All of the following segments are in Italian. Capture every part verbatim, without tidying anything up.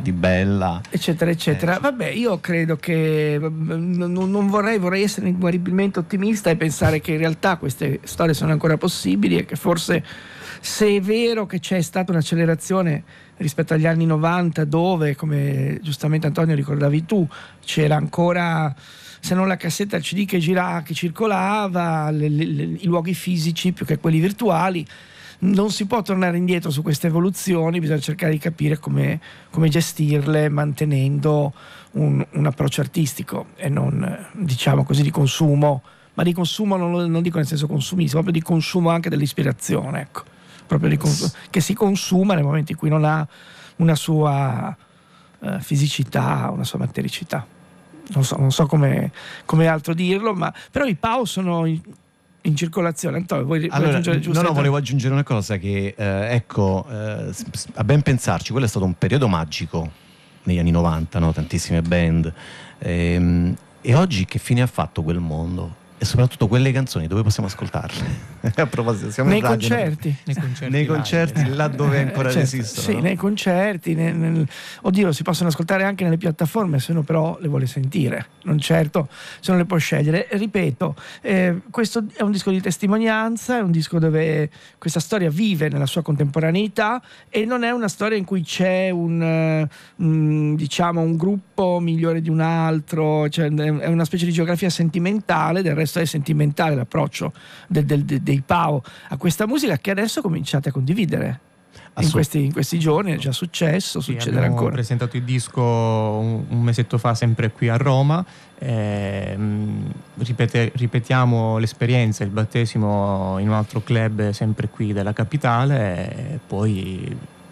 di Bella, eccetera eccetera. Eh, Vabbè, io credo che non, non vorrei vorrei essere inguaribilmente ottimista e pensare che in realtà queste storie sono ancora possibili e che forse, se è vero che c'è stata un'accelerazione rispetto agli anni novanta, dove, come giustamente Antonio ricordavi tu, c'era ancora, se non la cassetta il C D che girava, che circolava, le, le, le, i luoghi fisici più che quelli virtuali, non si può tornare indietro su queste evoluzioni, bisogna cercare di capire come, come gestirle mantenendo un, un approccio artistico e non, diciamo così, di consumo, ma di consumo non, non dico nel senso consumismo, proprio di consumo anche dell'ispirazione, ecco, proprio di cons- che si consuma nel momento in cui non ha una sua uh, fisicità, una sua matericità. Non so, non so come, come altro dirlo, ma però i P A O sono in, in circolazione. Antonio, vuoi, vuoi allora, aggiungere giusto? no, no, volevo aggiungere una cosa che, eh, ecco, eh, a ben pensarci, quello è stato un periodo magico negli anni novanta, no? Tantissime band. Ehm, e oggi che fine ha fatto quel mondo? E soprattutto quelle canzoni dove possiamo ascoltarle? A proposito, siamo nei in radio, concerti, nei concerti, nei concerti live. là dove ancora Eh, certo, esistono, sì, no? nei concerti, nel, nel, oddio, si possono ascoltare anche nelle piattaforme se uno però le vuole sentire, non certo se non le può scegliere. Ripeto, eh, questo è un disco di testimonianza, è un disco dove questa storia vive nella sua contemporaneità e non è una storia in cui c'è un, un diciamo un gruppo migliore di un altro, cioè è una specie di geografia sentimentale. Del resto è sentimentale l'approccio del, del, del, dei P A O a questa musica, che adesso cominciate a condividere in questi, in questi giorni. È già successo, sì, succederà abbiamo ancora. presentato il disco un, un mesetto fa sempre qui a Roma, eh, ripete, ripetiamo l'esperienza, il battesimo in un altro club sempre qui della capitale e poi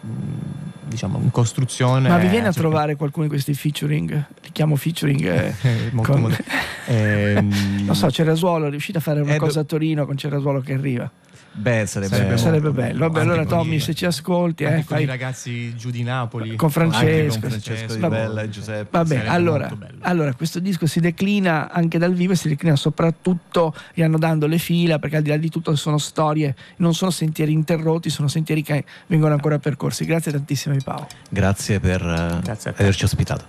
diciamo in costruzione. Ma vi viene a cerca... trovare qualcuno di questi featuring? Li chiamo featuring eh, molto, con... molto. ehm... non so, Cerasuolo, riuscite a fare una eh, cosa a Torino con Cerasuolo che arriva? Beh, sarebbe, sarebbe, sarebbe bello. bello. Vabbè, Anche allora con Tommy, i- se ci ascolti, anche eh, con fai... i ragazzi giù di Napoli, con Francesco, anche con Francesco di Vabbè. Bella e Giuseppe. Va bene, Sarebbe allora, molto bello. allora questo disco si declina anche dal vivo e si declina soprattutto riannodando le fila, perché al di là di tutto sono storie, non sono sentieri interrotti, sono sentieri che vengono ancora percorsi. Grazie tantissimo ai Paolo. Grazie per eh, Grazie a te. averci ospitato.